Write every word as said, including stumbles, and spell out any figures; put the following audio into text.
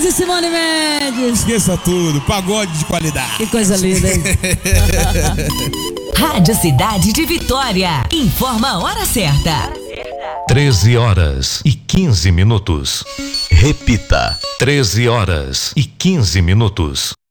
Moraes e Simone Mendes. Esqueça tudo, pagode de qualidade. Que coisa linda, hein? Rádio Cidade de Vitória. Informa a hora certa. treze horas e quinze minutos. Repita. treze horas e quinze minutos.